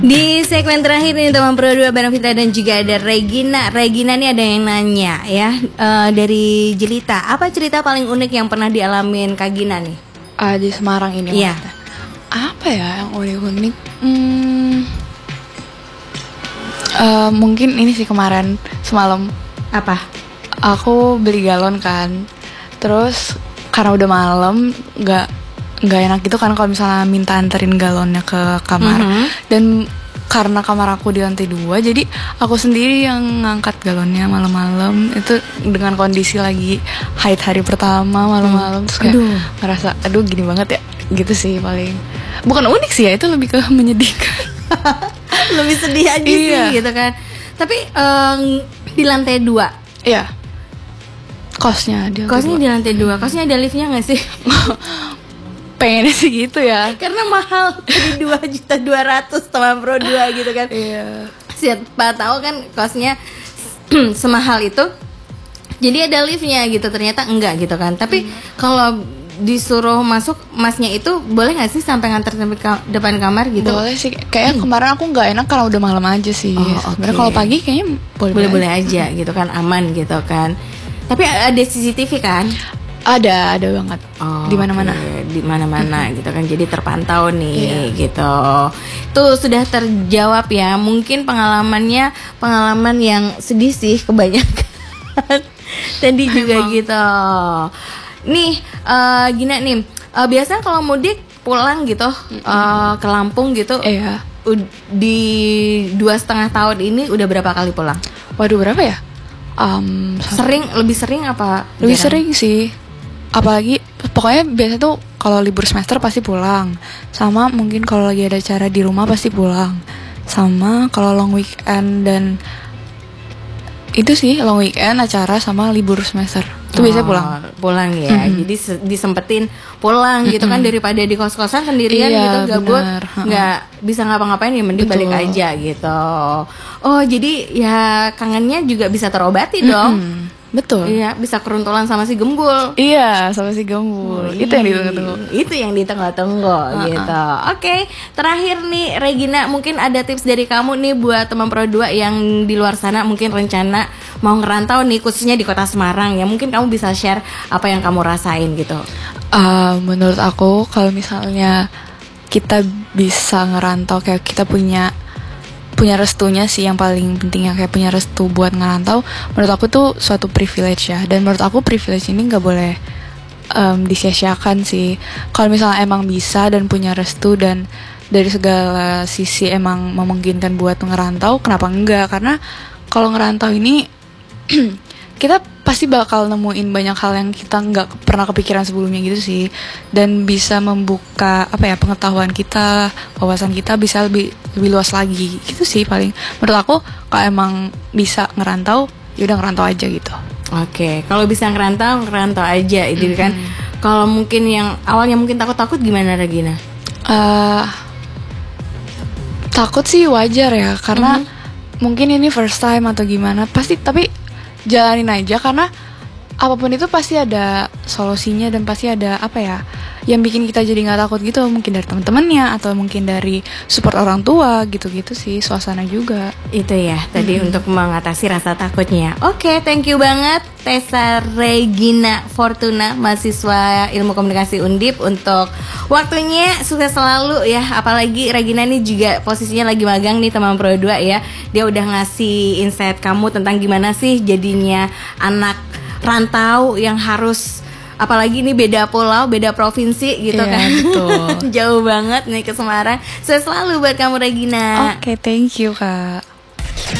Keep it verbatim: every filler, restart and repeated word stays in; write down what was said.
Di segmen terakhir ini teman Pro dua bareng Fitra dan juga ada Regina. Regina nih ada yang nanya ya, uh, dari Jelita, apa cerita paling unik yang pernah dialamin Kak Gina nih? Uh, di Semarang ini. Iya. Apa ya yang unik-unik? Hmm, uh, mungkin ini sih kemarin semalam. Apa? Aku beli galon kan, terus karena udah malam nggak nggak enak gitu kan kalau misalnya minta anterin galonnya ke kamar. Mm-hmm. Dan karena kamar aku di lantai dua, jadi aku sendiri yang ngangkat galonnya malam-malam. Itu dengan kondisi lagi haid hari pertama malam-malam. Terus kayak aduh, ngerasa aduh gini banget ya. Gitu sih paling. Bukan unik sih ya, itu lebih ke menyedihkan. Lebih sedih aja iya. sih gitu kan. Tapi um, di lantai dua. Iya. Kosnya di lantai Kosnya dua. di lantai dua. Kosnya ada liftnya nggak sih? Pengennya sih gitu ya, karena mahal dari dua juta dua ratus teman Pro dua gitu kan. Iya. Siapa tahu kan kosnya semahal itu. Jadi ada liftnya gitu, ternyata enggak gitu kan. Tapi hmm. kalau disuruh masuk masnya itu boleh nggak sih sampai nganter sampai ka- depan kamar gitu? Boleh sih. Kayaknya hmm. kemarin aku nggak enak kalau udah malam aja sih. Oh, sebenarnya okay. kalau pagi kayaknya boleh-boleh aja. aja gitu kan, aman gitu kan. Tapi ada C C T V kan? Ada, ada banget. Oh, di mana-mana. Okay. Di mana-mana mm-hmm. gitu kan. Jadi terpantau nih yeah. gitu. Tuh sudah terjawab ya. Mungkin pengalamannya pengalaman yang sedih sih kebanyakan. Tadi juga gitu. Nih, uh, gini nih. Uh, biasanya kalau mudik pulang gitu mm-hmm. uh, ke Lampung gitu. Iya. Uh, di dua setengah tahun ini udah berapa kali pulang? Waduh, berapa ya? Um, sering, lebih sering apa? Lebih jarang? Sering sih. Apalagi pokoknya biasa tuh kalau libur semester pasti pulang. Sama mungkin kalau lagi ada acara di rumah pasti pulang. Sama kalau long weekend dan itu sih long weekend, acara sama libur semester. Itu oh, biasanya pulang. Pulang ya. Mm-hmm. Jadi se- disempetin pulang mm-hmm. gitu kan daripada di kos-kosan sendirian iya, gitu gabut, nggak bisa ngapa-ngapain ya mending betul. Balik aja gitu. Oh, jadi ya kangennya juga bisa terobati mm-hmm. dong. Betul. Iya, bisa keruntulan sama si Gembul. Iya, sama si Gembul. Oh, itu yang ditunggu-tunggu. Itu yang ditunggu-tunggu uh-uh. gitu. Oke, okay, terakhir nih Regina, mungkin ada tips dari kamu nih buat teman Pro dua yang di luar sana mungkin rencana mau ngerantau nih khususnya di Kota Semarang ya. Mungkin kamu bisa share apa yang kamu rasain gitu. Uh, menurut aku kalau misalnya kita bisa ngerantau kayak kita punya punya restunya sih yang paling penting, yang kayak punya restu buat ngerantau. Menurut aku tuh suatu privilege ya, dan menurut aku privilege ini nggak boleh um, disia-siakan sih. Kalau misalnya emang bisa dan punya restu dan dari segala sisi emang memungkinkan buat ngerantau, kenapa enggak? Karena kalau ngerantau ini kita pasti bakal nemuin banyak hal yang kita nggak pernah kepikiran sebelumnya gitu sih, dan bisa membuka apa ya pengetahuan kita, wawasan kita bisa lebih lebih luas lagi gitu sih paling. Menurut aku kalau emang bisa ngerantau, yaudah ngerantau aja gitu. Oke, okay. Kalau bisa ngerantau, ngerantau aja itu mm-hmm. kan. Kalau mungkin yang awalnya mungkin takut-takut gimana Regina? Uh, takut sih wajar ya, karena mm-hmm. mungkin ini first time atau gimana. Pasti tapi jalanin aja, karena apapun itu pasti ada solusinya dan pasti ada apa ya yang bikin kita jadi nggak takut gitu. Mungkin dari teman-temannya atau mungkin dari support orang tua gitu-gitu sih, suasana juga itu ya tadi hmm. untuk mengatasi rasa takutnya. Oke, okay, thank you banget Tessa Regina Fortuna, mahasiswa Ilmu Komunikasi Undip, untuk waktunya. Sukses selalu ya, apalagi Regina ini juga posisinya lagi magang nih teman Pro dua ya. Dia udah ngasih insight kamu tentang gimana sih jadinya anak rantau yang harus, apalagi ini beda pulau, beda provinsi gitu yeah, kan. Betul. Jauh banget nih ke Semarang. Sukses selalu buat kamu Regina. Oke, okay, thank you Kak.